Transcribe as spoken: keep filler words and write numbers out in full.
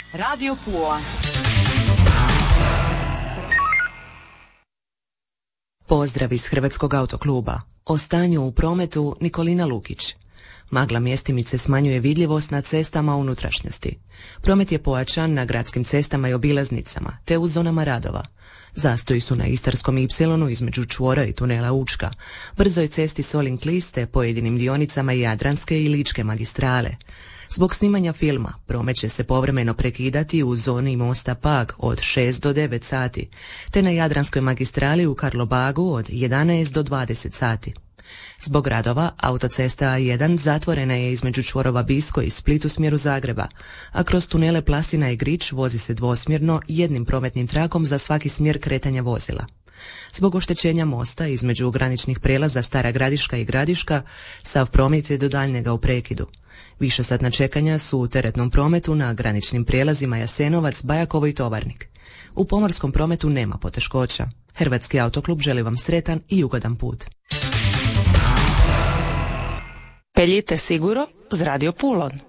Radio Pula. Pozdrav iz Hrvatskog autokluba. O stanju u prometu Nikolina Lukić. Magla mjestimice smanjuje vidljivost na cestama unutrašnjosti. Promet je pojačan na gradskim cestama i obilaznicama, te u zonama radova. Zastoji su na Istarskom ipsilonu između čvora i tunela Učka, brzoj cesti Solin-Klis te pojedinim dionicama Jadranske i Ličke magistrale. Zbog snimanja filma promet će se povremeno prekidati u zoni mosta Pag od šest do devet sati, te na Jadranskoj magistrali u Karlobagu od jedanaest do dvadeset sati. Zbog radova, autocesta A jedan zatvorena je između čvorova Bisko i Split u smjeru Zagreba, a kroz tunele Plasina i Grič vozi se dvosmjerno jednim prometnim trakom za svaki smjer kretanja vozila. Zbog oštećenja mosta između graničnih prijelaza Stara Gradiška i Gradiška, sav promet je do daljnjega u prekidu. Višesatna čekanja su u teretnom prometu na graničnim prijelazima Jasenovac, Bajakovo i Tovarnik. U pomorskom prometu nema poteškoća. Hrvatski autoklub želi vam sretan i ugodan put. Peljite siguro z Radio Pulon.